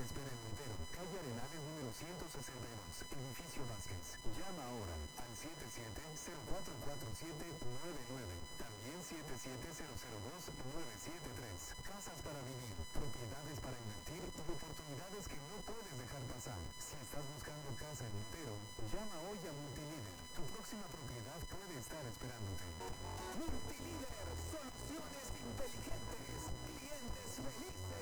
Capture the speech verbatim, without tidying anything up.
espera en Montero, calle Arenales número ciento sesenta y dos, edificio Vázquez. Llama ahora al siete siete cero cuatro cuatro siete nueve nueve, también siete siete cero cero dos nueve siete tres. Casas para vivir, propiedades para invertir y oportunidades que no puedes dejar pasar. Si estás buscando casa en Montero, llama hoy a Multilíder. Tu próxima propiedad puede estar esperándote. Multilíder, soluciones inteligentes, clientes felices.